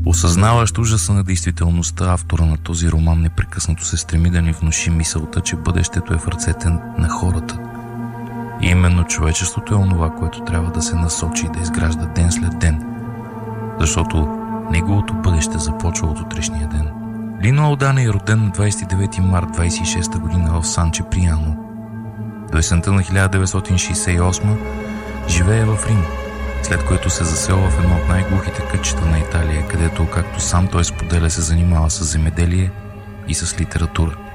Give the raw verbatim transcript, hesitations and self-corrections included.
Осъзнаващ ужаса на действителността, автора на този роман непрекъснато се стреми да ни внуши мисълта, че бъдещето е в ръцете на хората. И именно човечеството е онова, което трябва да се насочи и да изгражда ден след ден, защото неговото бъдеще започва от утрешния ден. Лино Алдана е роден на двадесет и девети март двадесет и шеста година в Сан Чеприяно. До есента на хиляда деветстотин шейсет и осма живее в Рим, след което се заселва в едно от най-глухите кътчета на Италия, където, както сам той споделя, се занимава с земеделие и с литература.